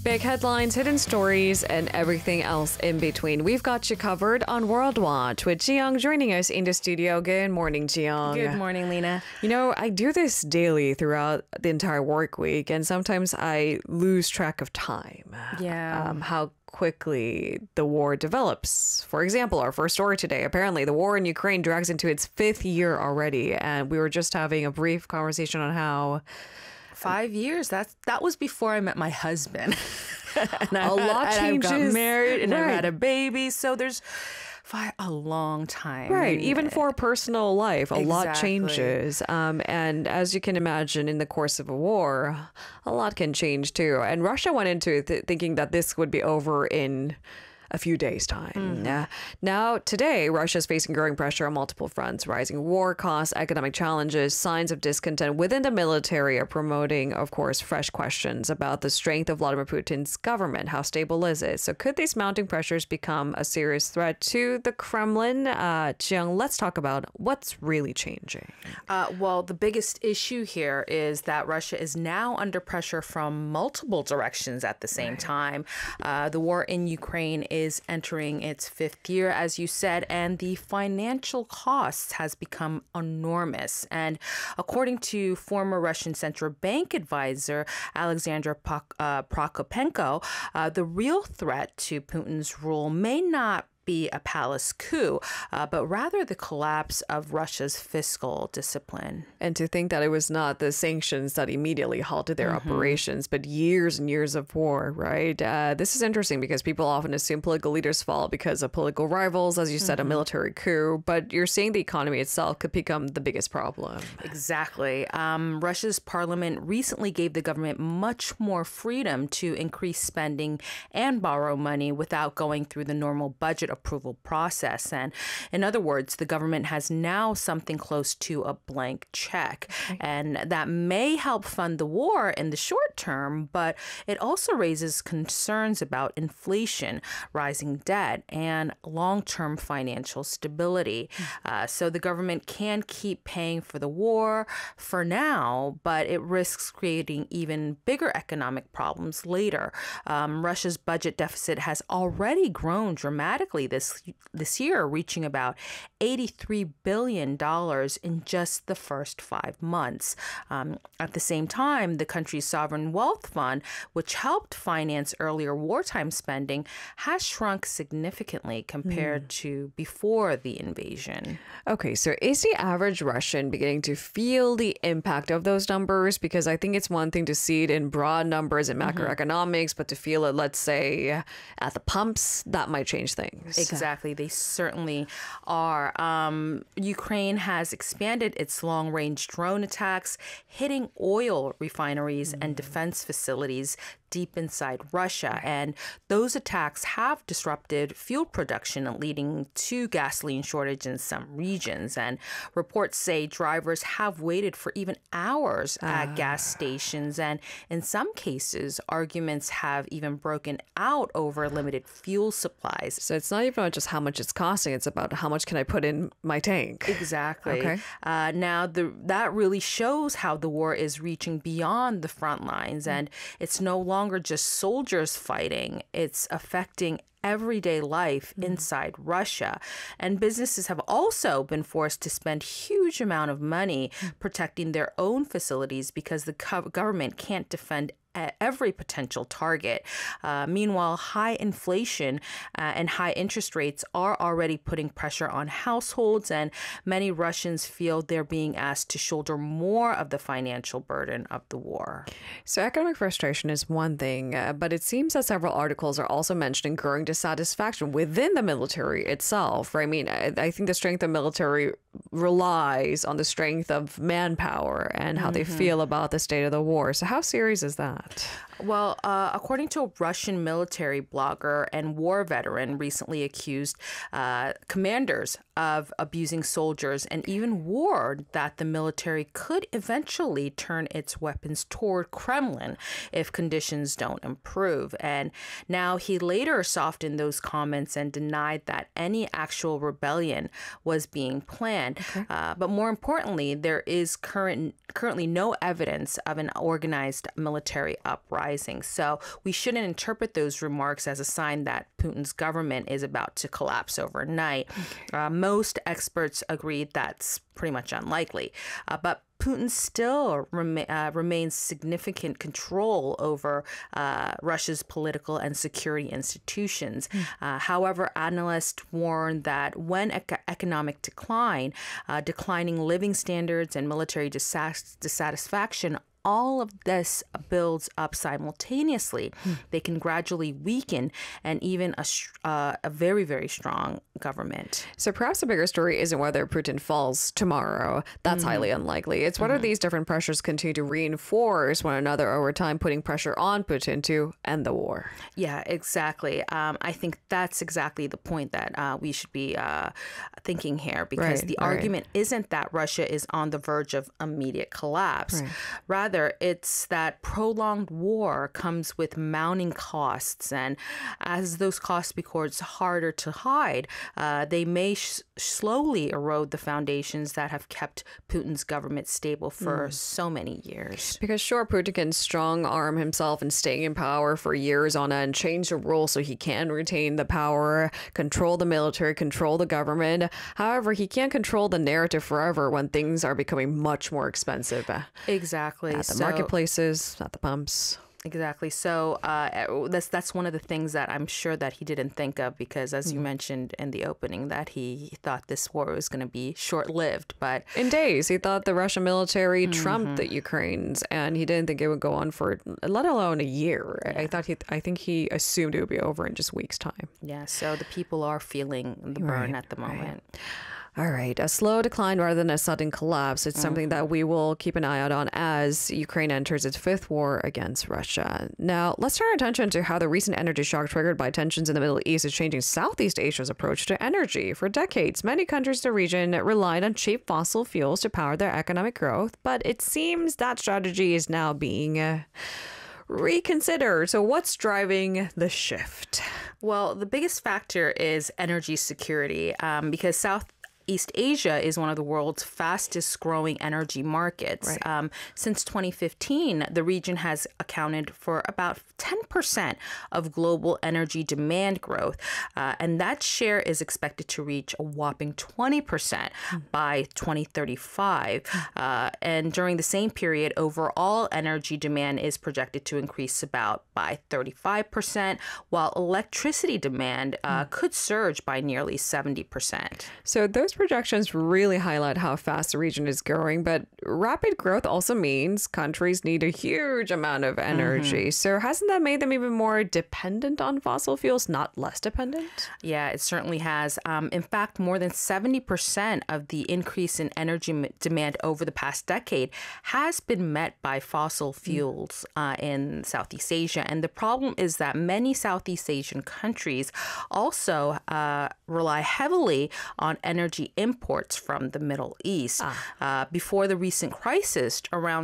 Big headlines, hidden stories, and everything else in between. We've got you covered on World Watch with Jiyoung joining us in the studio. Good morning, Jiyoung. Good morning, Lena. You know, I do this daily throughout the entire work week, and sometimes I lose track of time. Yeah. How quickly the war develops. For example, our first story today, apparently the war in Ukraine drags into its 5th year already, and we were just having a brief conversation on how 5 years. That was before I met my husband. a lot changes. I got married and I Right. had a baby. So there's a long time. Right. And Even for personal life, a lot Exactly. changes. And as you can imagine, in the course of a war, a lot can change too. And Russia went into it thinking that this would be over in a few days' time. Now, today, Russia is facing growing pressure on multiple fronts. Rising war costs, economic challenges, signs of discontent within the military are promoting, of course, fresh questions about the strength of Vladimir Putin's government. How stable is it? So could these mounting pressures become a serious threat to the Kremlin? Jiyoung, let's talk about what's really changing. Well, the biggest issue here is that Russia is now under pressure from multiple directions at the same time. The war in Ukraine is entering its 5th year, as you said, and the financial costs has become enormous. And according to former Russian central bank advisor Alexander Prokopenko, the real threat to Putin's rule may not be a palace coup, but rather the collapse of Russia's fiscal discipline. And to think that it was not the sanctions that immediately halted their operations, but years and years of war, right? This is interesting because people often assume political leaders fall because of political rivals, as you said, a military coup, but you're saying the economy itself could become the biggest problem. Exactly. Russia's parliament recently gave the government much more freedom to increase spending and borrow money without going through the normal budget approval process. And in other words, the government has now something close to a blank check. And that may help fund the war in the short term, but it also raises concerns about inflation, rising debt, and long-term financial stability. So the government can keep paying for the war for now, but it risks creating even bigger economic problems later. Russia's budget deficit has already grown dramatically this year, reaching about $83 billion in just the first 5 months. At the same time, the country's sovereign wealth fund, which helped finance earlier wartime spending, has shrunk significantly compared to before the invasion. Okay, so is the average Russian beginning to feel the impact of those numbers? Because I think it's one thing to see it in broad numbers in macroeconomics, but to feel it, let's say, at the pumps, that might change things. Exactly. They certainly are. Ukraine has expanded its long-range drone attacks, hitting oil refineries and defense facilities deep inside Russia. And those attacks have disrupted fuel production, leading to gasoline shortage in some regions. And reports say drivers have waited for even hours at gas stations. And in some cases, arguments have even broken out over limited fuel supplies. So it's not even about just how much it's costing, it's about how much can I put in my tank. Exactly. Okay. Now, that really shows how the war is reaching beyond the front lines, and it's no longer just soldiers fighting. It's affecting everyday life inside Russia. And businesses have also been forced to spend huge amount of money protecting their own facilities because the government can't defend every potential target. Meanwhile, high inflation and high interest rates are already putting pressure on households, and many Russians feel they're being asked to shoulder more of the financial burden of the war. So economic frustration is one thing, but it seems that several articles are also mentioning growing dissatisfaction within the military itself. Right? I mean, I think the strength of military relies on the strength of manpower and how they feel about the state of the war. So how serious is that? Well, according to a Russian military blogger and war veteran recently accused commanders of abusing soldiers and even warned that the military could eventually turn its weapons toward Kremlin if conditions don't improve. And now he later softened those comments and denied that any actual rebellion was being planned. Okay. But more importantly, there is currently no evidence of an organized military uprising. rising. So we shouldn't interpret those remarks as a sign that Putin's government is about to collapse overnight. Most experts agree that's pretty much unlikely. But Putin still remains significant control over Russia's political and security institutions. However, analysts warn that when economic decline, declining living standards, and military dissatisfaction all of this builds up simultaneously. They can gradually weaken and even a very, very strong government. So perhaps the bigger story isn't whether Putin falls tomorrow. That's highly unlikely. It's whether these different pressures continue to reinforce one another over time, putting pressure on Putin to end the war. Yeah, exactly. I think that's exactly the point that we should be thinking here, because the argument isn't that Russia is on the verge of immediate collapse. Rather, it's that prolonged war comes with mounting costs, and as those costs become harder to hide, they may slowly erode the foundations that have kept Putin's government stable for so many years. Because sure, Putin can strong arm himself and stay in power for years on end, change the rules so he can retain the power, control the military, control the government. However, he can't control the narrative forever when things are becoming much more expensive. Exactly. At the marketplaces, at the pumps. Exactly. So that's one of the things that I'm sure that he didn't think of, because as you mentioned in the opening, that he thought this war was going to be short-lived. But in days, he thought the Russian military trumped the Ukraine's, and he didn't think it would go on for, let alone a year. Yeah. I think he assumed it would be over in just weeks' time. Yeah. So the people are feeling the burn at the moment. All right. A slow decline rather than a sudden collapse. It's something that we will keep an eye out on as Ukraine enters its fifth war against Russia. Now, let's turn our attention to how the recent energy shock triggered by tensions in the Middle East is changing Southeast Asia's approach to energy. For decades, many countries in the region relied on cheap fossil fuels to power their economic growth, but it seems that strategy is now being reconsidered. So what's driving the shift? Well, the biggest factor is energy security, because Southeast Asia is one of the world's fastest growing energy markets. Since 2015, the region has accounted for about 10% of global energy demand growth. And that share is expected to reach a whopping 20% by 2035. And during the same period, overall energy demand is projected to increase by 35%, while electricity demand could surge by nearly 70%. So those projections really highlight how fast the region is growing, but rapid growth also means countries need a huge amount of energy. So hasn't that made them even more dependent on fossil fuels, not less dependent? Yeah, it certainly has. In fact, more than 70% of the increase in energy demand over the past decade has been met by fossil fuels in Southeast Asia. And the problem is that many Southeast Asian countries also rely heavily on energy imports from the Middle East. Before the recent crisis, around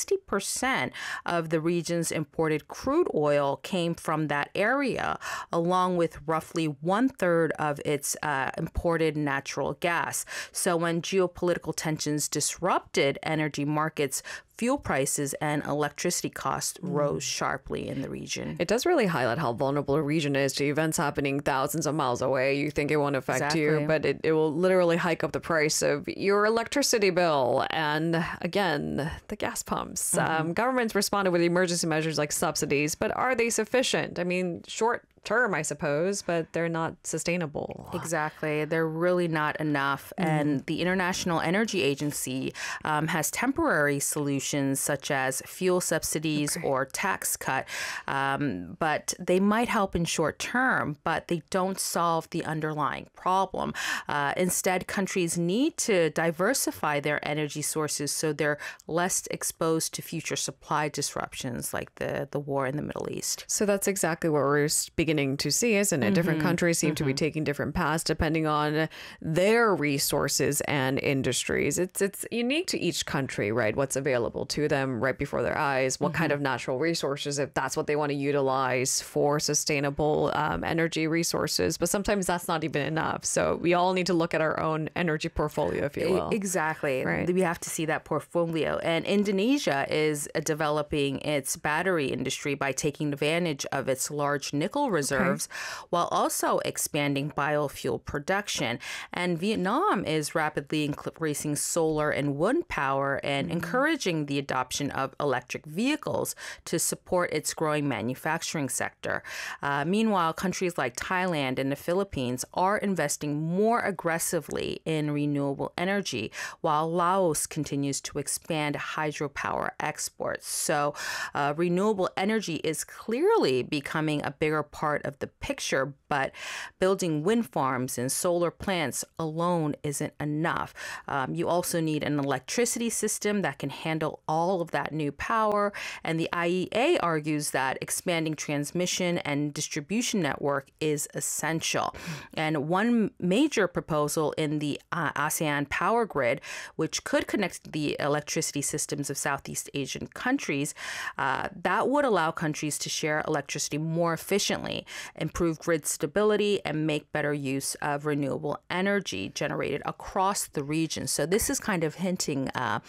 60% of the region's imported crude oil came from that area, along with roughly 1/3 of its imported natural gas. So when geopolitical tensions disrupted energy markets, fuel prices and electricity costs rose sharply in the region. It does really highlight how vulnerable a region is to events happening thousands of miles away. You think it won't affect you, but it will literally hike up the price of your electricity bill. And again, the gas pumps. Governments responded with emergency measures like subsidies, but are they sufficient? I mean, short term, I suppose, but they're not sustainable. Exactly. They're really not enough. And the International Energy Agency has temporary solutions such as fuel subsidies or tax cut, but they might help in short term, but they don't solve the underlying problem. Instead, countries need to diversify their energy sources so they're less exposed to future supply disruptions like the war in the Middle East. So that's exactly what we're beginning beginning to see, isn't it? Different countries seem to be taking different paths depending on their resources and industries. It's unique to each country, right? What's available to them right before their eyes, what kind of natural resources, if that's what they want to utilize for sustainable energy resources. But sometimes that's not even enough. So we all need to look at our own energy portfolio, if you will. Exactly. Right. We have to see that portfolio. And Indonesia is developing its battery industry by taking advantage of its large nickel reserves while also expanding biofuel production. And Vietnam is rapidly increasing solar and wind power and encouraging the adoption of electric vehicles to support its growing manufacturing sector. Meanwhile, countries like Thailand and the Philippines are investing more aggressively in renewable energy, while Laos continues to expand hydropower exports. So renewable energy is clearly becoming a bigger part of the picture, but building wind farms and solar plants alone isn't enough. You also need an electricity system that can handle all of that new power. And the IEA argues that expanding transmission and distribution network is essential. And one major proposal in the ASEAN power grid, which could connect the electricity systems of Southeast Asian countries, that would allow countries to share electricity more efficiently, improve grid stability, and make better use of renewable energy generated across the region. So this is kind of hinting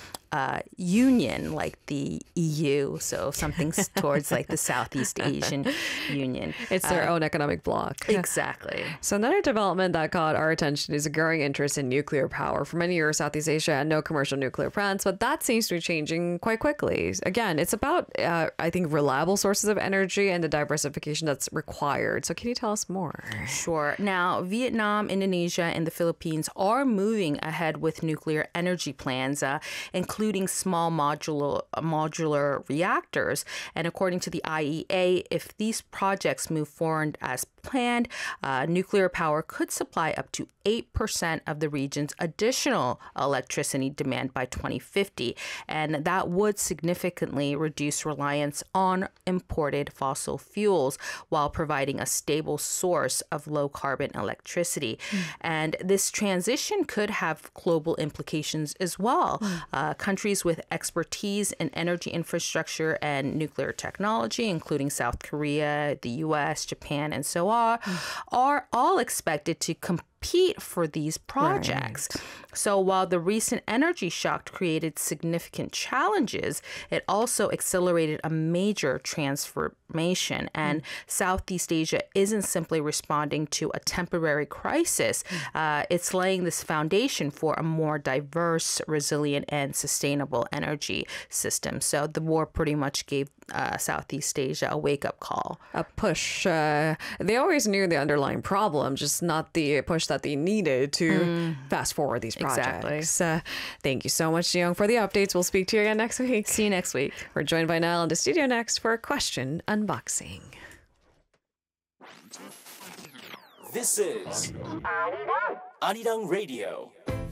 union like the EU, so something towards like the Southeast Asian Union. It's their own economic bloc. Exactly. So another development that caught our attention is a growing interest in nuclear power. For many years, Southeast Asia had no commercial nuclear plants, but that seems to be changing quite quickly. Again, it's about, I think, reliable sources of energy and the diversification that's required. So can you tell us more? Sure. Now, Vietnam, Indonesia, and the Philippines are moving ahead with nuclear energy plans, including small modular reactors. And according to the IEA, if these projects move forward as planned, nuclear power could supply up to 8% of the region's additional electricity demand by 2050. And that would significantly reduce reliance on imported fossil fuels while providing a stable source of low carbon electricity. And this transition could have global implications as well. Countries with expertise in energy infrastructure and nuclear technology, including South Korea, the US, Japan, and so on, are all expected to compete for these projects. Right. So while the recent energy shock created significant challenges, it also accelerated a major transformation. And Southeast Asia isn't simply responding to a temporary crisis. It's laying this foundation for a more diverse, resilient, and sustainable energy system. So the war pretty much gave Southeast Asia a wake-up call. A push. They always knew the underlying problem, just not the push that they needed to fast forward these projects. Exactly. Thank you so much, Jiyoung, for the updates. We'll speak to you again next week. See you next week. We're joined by Niall in the studio next for a question unboxing. This is Arirang Radio.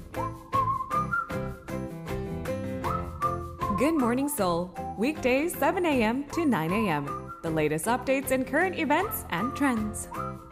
Good Morning Seoul, weekdays 7 a.m. to 9 a.m. The latest updates and current events and trends.